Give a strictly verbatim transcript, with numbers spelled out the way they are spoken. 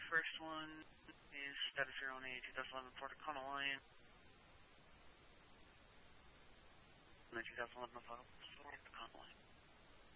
first one is status zero on a twenty eleven Ford Econoline. And the twenty eleven Ford Econoline.